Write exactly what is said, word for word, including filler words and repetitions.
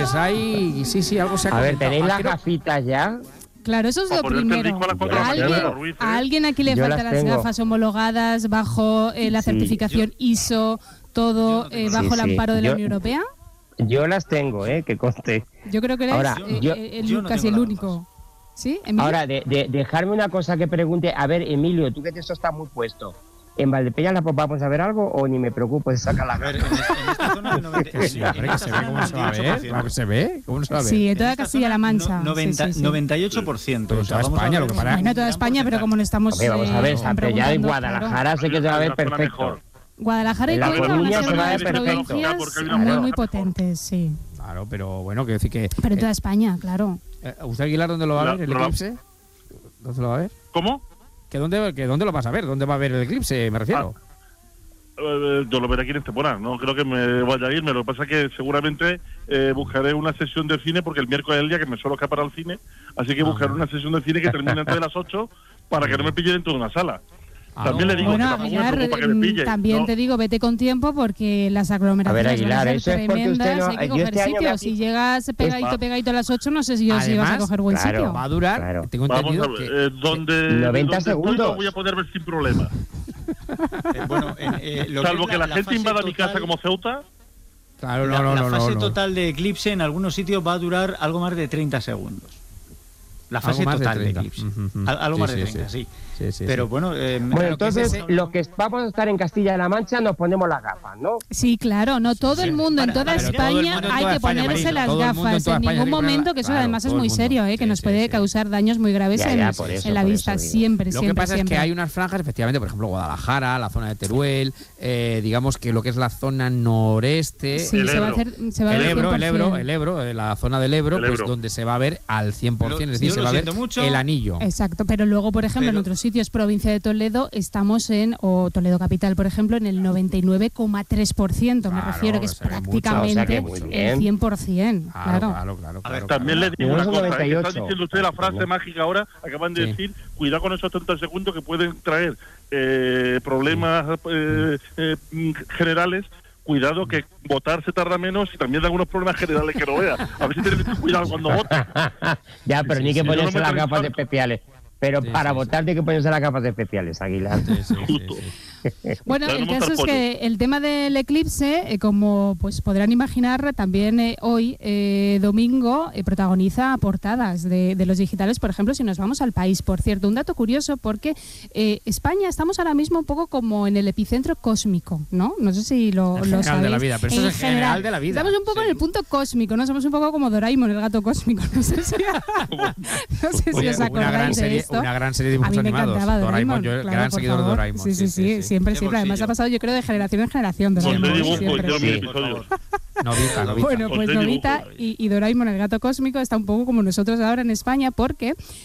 pues hay... Sí, sí, algo se ha A ver, comentado. ¿tenéis Ah, las creo- gafitas ya? Claro, eso es Para lo ponerte el primero. disco a las cuatro de la ¿A mañana, alguien, Ruiz, ¿eh? a alguien aquí le Yo faltan las las tengo. gafas homologadas bajo eh, la Sí. certificación I S O, todo Yo no tengo eh, nada. bajo Sí, el sí. amparo de la Yo- Unión Europea? Yo las tengo, ¿eh? Que conste. Yo creo que eres Ahora, eh, yo- eh, el, yo no casi tengo el las único. ¿Sí, Emilio? Ahora, de, de- dejarme una cosa que pregunte. A ver, Emilio, tú que de eso estás muy puesto. ¿En Valdepeñas la vamos a ver algo o ni me preocupo de sacar la A ver, gafa? en, en esta zona el noventa Que sí, hombre, que se ve cómo se va a ver. Claro que se ve. ¿Cómo no se va a ver? Sí, en toda esta Castilla-La zona, Mancha. no- noventa, Sí, sí, sí. noventa y ocho por ciento. Pero en O sea, toda vamos a España, ver lo que un- para- Bueno, toda un España, pero como no estamos... Hombre, vamos a eh, ver, están Santellana y preguntando, Guadalajara claro. sé que se va a ver La zona perfecto. mejor. Guadalajara y En La Cuenca van a Coruña ser se va una a de ver las perfecto. provincias Porque hay una muy, zona muy mejor. potentes, sí. Claro, pero bueno, quiero decir que... Pero en toda eh, España, claro. eh, ¿Usted, Aguilar, dónde lo va a La- ver, el la- eclipse? ¿Dónde lo va a ver? ¿Cómo? ¿Que dónde, que ¿Dónde lo vas a ver? ¿Dónde va a ver el eclipse, me refiero? Eh, yo lo veré aquí en Estepona, no creo que me vaya a irme. Lo que pasa es que seguramente eh, buscaré una sesión de cine, porque el miércoles es el día que me suelo escapar al cine, así que Ah, buscaré bueno. una sesión de cine que termine antes de las ocho para que no me pille dentro de una sala. Ah, También le no. digo Bueno, que tampoco me Aguilar, preocupa que me mm, pille, también ¿no? te digo, vete con tiempo porque las aglomeraciones A ver, van Aguilar, a eso ser es porque usted tremendas, no- hay que yo coger este año sitio. me- Si llegas pegadito, Ah. pegadito a las ocho, no sé si yo si vas a Además, coger buen claro. sitio. Va a durar, Claro. tengo Vamos entendido a ver, que... eh, donde, noventa donde estoy segundos. lo voy a poder ver sin problema. Eh, bueno, en, eh, lo Salvo es que la, la gente fase invada mi total- casa como Ceuta. Claro, La, no, no, la no, fase no, no. total de eclipse en algunos sitios va a durar algo más de treinta segundos. La fase Algo más de total de, treinta. eclipse. Ujú, ujú. Al- algo Sí, más sí, de treinta, sí. sí. Sí, sí, Pero sí. bueno, eh, Bueno, claro que entonces, ese- los que vamos a estar en Castilla-La Mancha nos ponemos las gafas, ¿no? Sí, claro, no todo el mundo en para- toda para- pero todo el España mundo en hay toda que España, ponerse Marilo, las todo el mundo en gafas toda en España ningún tiene que poner- momento, que eso claro, además es todo el muy mundo. serio, ¿eh? que Sí, nos sí, puede sí. causar daños muy graves Ya, en, ya, por eso, en la por vista, eso digo. siempre, Lo siempre, que pasa siempre. es que hay unas franjas, efectivamente, por ejemplo, Guadalajara, la zona de Teruel, eh, digamos que lo que es la zona noreste, Sí, El se va a Ebro. hacer, se va a el ver Ebro, el cien por Ebro, cien. el Ebro, eh, la zona del Ebro, El pues Ebro. donde se va a ver al cien por ciento, Lo- es decir, yo se lo va a ver siento mucho. el anillo. Exacto, pero luego, por ejemplo, en Pero- otros sitios, provincia de Toledo, estamos en, o Toledo capital, por ejemplo, en el noventa y nueve coma tres por ciento, me Claro, refiero, que es se ve mucho, prácticamente o sea que muy bien. el cien por ciento, Claro, claro. claro, claro. A ver, claro, También claro. le digo Yo una soy cosa, ¿eh? noventa y que ocho. está diciendo usted la frase Bueno. mágica ahora, acaban de Sí. decir, cuidado con esos treinta segundos que pueden traer eh, problemas eh, eh, mm, generales. Cuidado que votar se tarda menos y también da algunos problemas generales que no vea. A ver si tienes cuidado cuando votas. Ya, pero Sí, ni sí, que sí. ponerse Yo no me las atrevo gafas tanto. especiales. Pero Sí, para sí, votar tiene que ponerse las gafas especiales, Aguilar. Sí, sí, sí, Justo. sí. Bueno, Ya el no caso montar es pollo. que el tema del eclipse, eh, como pues podrán imaginar, también eh, hoy, eh, domingo, eh, protagoniza portadas de, de los digitales, por ejemplo, si nos vamos al país. Por cierto, un dato curioso, porque eh, España estamos ahora mismo un poco como en el epicentro cósmico, ¿no? No sé si lo, En lo general sabéis. de la vida, pero eso es en general de la vida. Estamos un poco en el punto cósmico, ¿no? Somos un poco como Doraemon, el gato cósmico. No sé si, no sé si Oye, os una gran acordáis de serie, esto. una gran serie de A dibujos mí me animados. encantaba Doraemon, yo claro, gran por seguidor de favor. Doraemon. Sí, sí, sí, siempre, De siempre. Además bolsillo. ha pasado, yo creo, de generación en generación. Pues Doraemon, le dibujo, siempre. hicieron Sí, mil por episodios. Novita, novita. Bueno, pues Os le Novita dibujo. y, y Doraemon, el gato cósmico, está un poco como nosotros ahora en España, porque